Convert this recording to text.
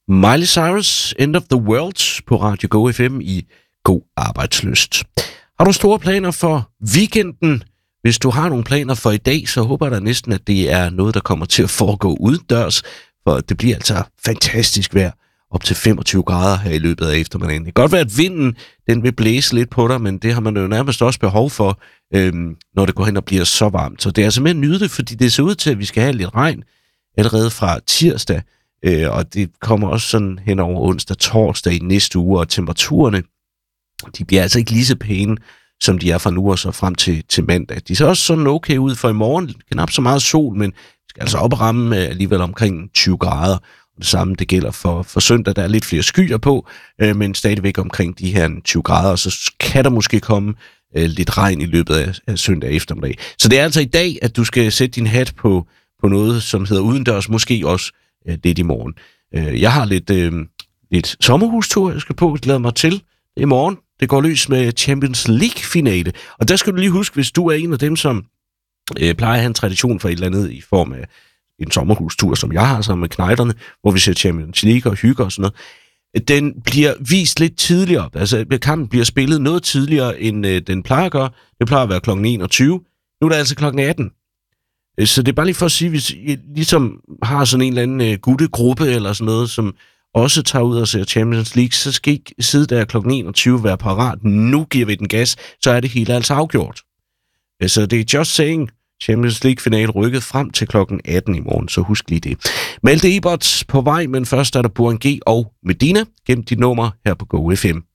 Miley Cyrus, End of the World på Radio Go FM i God Arbejdslyst. Har du store planer for weekenden? Hvis du har nogle planer for i dag, så håber jeg da næsten, at det er noget, der kommer til at foregå udendørs, for det bliver altså fantastisk vejr. Op til 25 grader her i løbet af eftermiddagen. Det kan godt være, at vinden den vil blæse lidt på dig, men det har man jo nærmest også behov for, når det går hen og bliver så varmt. Så det er altså med at nyde det, fordi det ser ud til, at vi skal have lidt regn allerede fra tirsdag, og det kommer også sådan hen over onsdag, torsdag i næste uge, og temperaturerne, de bliver altså ikke lige så pæne, som de er fra nu og så frem til mandag. De ser også sådan okay ud for i morgen. Knap så meget sol, men skal altså op og ramme alligevel omkring 20 grader. Det samme det gælder for søndag, der er lidt flere skyer på, men stadigvæk omkring de her 20 grader, og så kan der måske komme lidt regn i løbet af søndag eftermiddag. Så det er altså i dag, at du skal sætte din hat på noget, som hedder udendørs, måske også lidt i morgen. Jeg har lidt sommerhustur, jeg skal på, glæder mig til i morgen. Det går løs med Champions League-finale, og der skal du lige huske, hvis du er en af dem, som plejer at have en tradition for et eller andet i form af en sommerhustur, som jeg har sammen med knejderne, hvor vi ser Champions League og hygger og sådan noget, den bliver vist lidt tidligere. Altså, kampen bliver spillet noget tidligere, end den plejer at gøre. Det plejer at være kl. 21. Nu er det altså kl. 18. Så det er bare lige for at sige, hvis I ligesom har sådan en eller anden guttegruppe eller sådan noget, som også tager ud og ser Champions League, så skal I sidde der kl. 21 være parat. Nu giver vi den gas, så er det hele altså afgjort. Så det er just saying. Champions League-finale rykket frem til klokken 18 i morgen, så husk lige det. Malte Ebert på vej, men først er der Burhan G og Medina. Gem dit nummer her på Go FM.